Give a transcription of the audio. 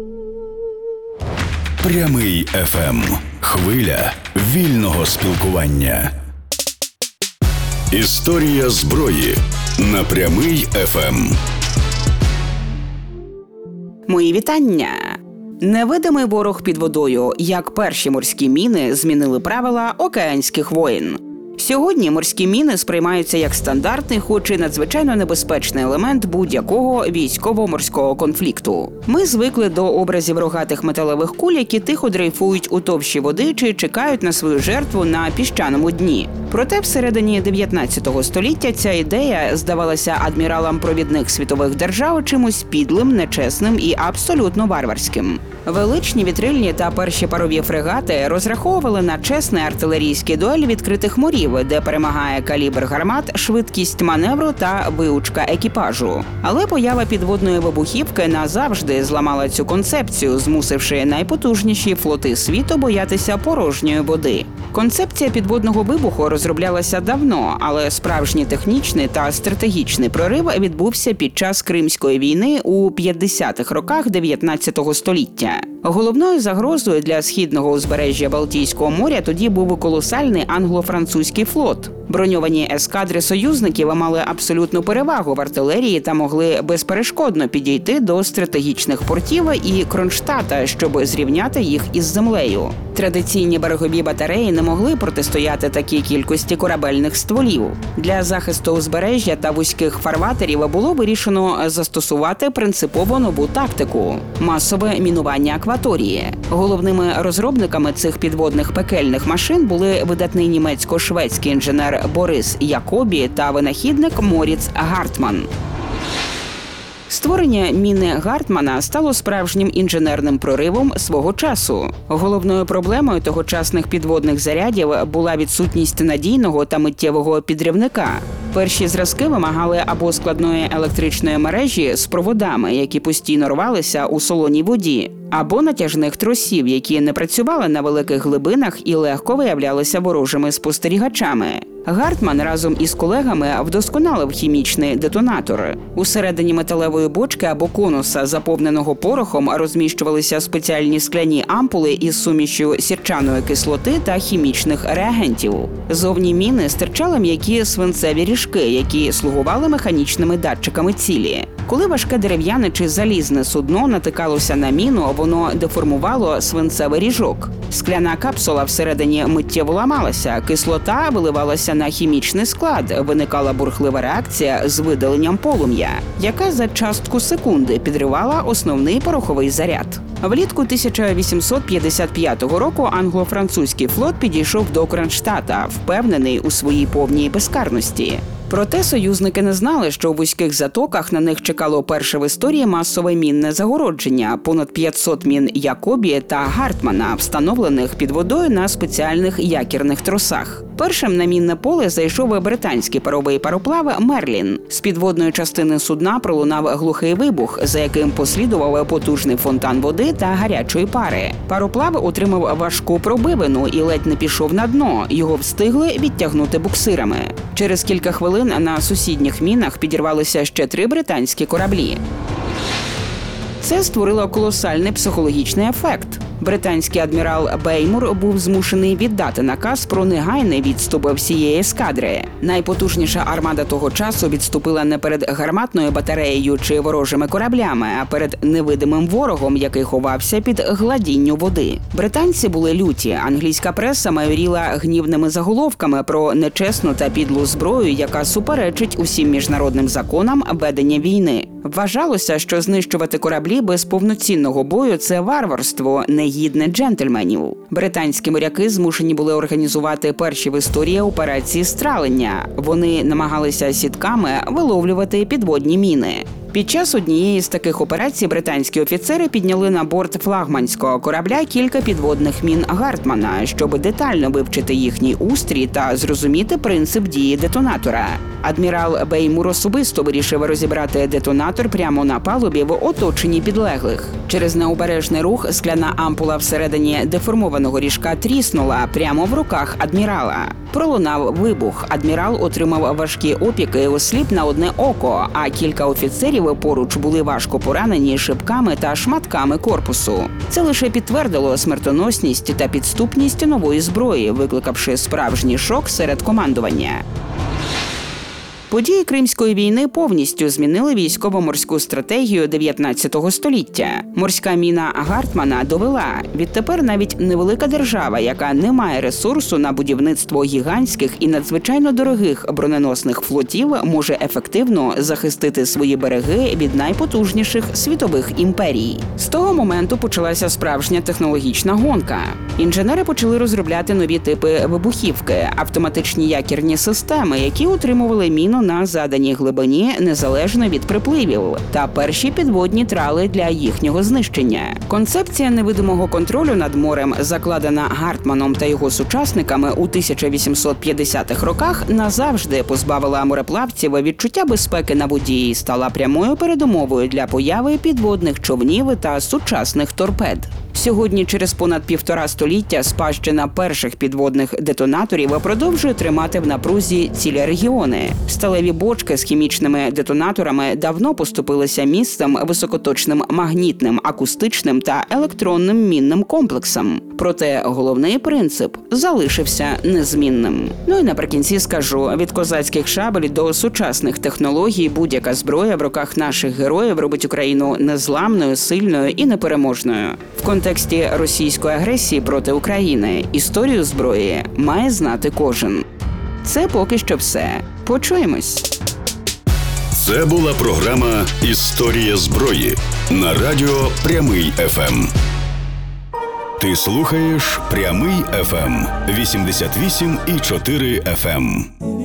Прямий ФМ. Хвиля вільного спілкування. Історія зброї на Прямий ФМ. Мої вітання! Невидимий ворог під водою. Як перші морські міни змінили правила океанських воєн. Сьогодні морські міни сприймаються як стандартний, хоч і надзвичайно небезпечний елемент будь-якого військово-морського конфлікту. Ми звикли до образів рогатих металевих куль, які тихо дрейфують у товщі води чи чекають на свою жертву на піщаному дні. Проте всередині 19 століття ця ідея здавалася адміралам провідних світових держав чимось підлим, нечесним і абсолютно варварським. Величні вітрильні та перші парові фрегати розраховували на чесний артилерійський дуель відкритих морів, де перемагає калібр гармат, швидкість маневру та виучка екіпажу. Але поява підводної вибухівки назавжди зламала цю концепцію, змусивши найпотужніші флоти світу боятися порожньої води. Концепція підводного вибуху розроблялася давно, але справжній технічний та стратегічний прорив відбувся під час Кримської війни у 50-х роках 19 століття. Головною загрозою для східного узбережжя Балтійського моря тоді був колосальний англо-французький флот. Броньовані ескадри союзників мали абсолютну перевагу в артилерії та могли безперешкодно підійти до стратегічних портів і Кронштадта, щоб зрівняти їх із землею. Традиційні берегові батареї не могли протистояти такій кількості корабельних стволів. Для захисту узбережжя та вузьких фарватерів було вирішено застосувати принципово нову тактику – масове мінування акваторії. Головними розробниками цих підводних пекельних машин були видатний німецько-шведський інженер Борис Якобі та винахідник Моріц Гартман. Створення міни Гартмана стало справжнім інженерним проривом свого часу. Головною проблемою тогочасних підводних зарядів була відсутність надійного та миттєвого підривника. Перші зразки вимагали або складної електричної мережі з проводами, які постійно рвалися у солоній воді, або натяжних тросів, які не працювали на великих глибинах і легко виявлялися ворожими спостерігачами. Гартман разом із колегами вдосконалив хімічний детонатор. Усередині металевої бочки або конуса, заповненого порохом, розміщувалися спеціальні скляні ампули із сумішю сірчаної кислоти та хімічних реагентів. Зовні міни стирчали м'які свинцеві ріжки, які слугували механічними датчиками цілі. Коли важке дерев'яне чи залізне судно натикалося на міну, воно деформувало свинцевий ріжок. Скляна капсула всередині миттєво ламалася, кислота виливалася на хімічний склад, виникала бурхлива реакція з видаленням полум'я, яка за частку секунди підривала основний пороховий заряд. Влітку 1855 року англо-французький флот підійшов до Кронштадта, впевнений у своїй повній безкарності. Проте союзники не знали, що у вузьких затоках на них чекало перше в історії масове мінне загородження – понад 500 мін Якобі та Гартмана, встановлених під водою на спеціальних якірних тросах. Першим на мінне поле зайшов британський паровий пароплав «Мерлін». З підводної частини судна пролунав глухий вибух, за яким послідував потужний фонтан води та гарячої пари. Пароплав отримав важку пробивину і ледь не пішов на дно. Його встигли відтягнути буксирами. Через кілька хвилин на сусідніх мінах підірвалися ще 3 британські кораблі. Це створило колосальний психологічний ефект. Британський адмірал Беймур був змушений віддати наказ про негайний відступ всієї ескадри. Найпотужніша армада того часу відступила не перед гарматною батареєю чи ворожими кораблями, а перед невидимим ворогом, який ховався під гладінню води. Британці були люті. Англійська преса майоріла гнівними заголовками про нечесну та підлу зброю, яка суперечить усім міжнародним законам ведення війни. Вважалося, що знищувати кораблі без повноцінного бою – це варварство, негідне джентльменів. Британські моряки змушені були організувати перші в історії операції «Стралення». Вони намагалися сітками виловлювати підводні міни. Під час однієї з таких операцій британські офіцери підняли на борт флагманського корабля кілька підводних мін Гартмана, щоб детально вивчити їхній устрій та зрозуміти принцип дії детонатора. Адмірал Беймур особисто вирішив розібрати детонатор прямо на палубі в оточенні підлеглих. Через необережний рух скляна ампула всередині деформованого ріжка тріснула прямо в руках адмірала. Пролунав вибух. Адмірал отримав важкі опіки і осліп на одне око, а кілька офіцерів офіцерів поруч були важко поранені шибками та шматками корпусу. Це лише підтвердило смертоносність та підступність нової зброї, викликавши справжній шок серед командування. Події Кримської війни повністю змінили військово-морську стратегію 19 століття. Морська міна Гартмана довела, відтепер навіть невелика держава, яка не має ресурсу на будівництво гігантських і надзвичайно дорогих броненосних флотів, може ефективно захистити свої береги від найпотужніших світових імперій. З того моменту почалася справжня технологічна гонка. Інженери почали розробляти нові типи вибухівки, автоматичні якірні системи, які утримували міну на заданій глибині незалежно від припливів, та перші підводні трали для їхнього знищення. Концепція невидимого контролю над морем, закладена Гартманом та його сучасниками у 1850-х роках, назавжди позбавила мореплавців відчуття безпеки на воді і стала прямою передумовою для появи підводних човнів та сучасних торпед. Сьогодні, через понад півтора століття, спадщина перших підводних детонаторів продовжує тримати в напрузі цілі регіони. Сталеві бочки з хімічними детонаторами давно поступилися місцем високоточним магнітним, акустичним та електронним мінним комплексам. Проте головний принцип залишився незмінним. Ну і наприкінці скажу, від козацьких шабель до сучасних технологій будь-яка зброя в руках наших героїв робить Україну незламною, сильною і непереможною. В контексті російської агресії проти України історію зброї має знати кожен. Це поки що все. Почуємось. Це була програма «Історія зброї» на радіо «Прямий ФМ». Ти слухаєш «Прямий ФМ» 88,4 FM.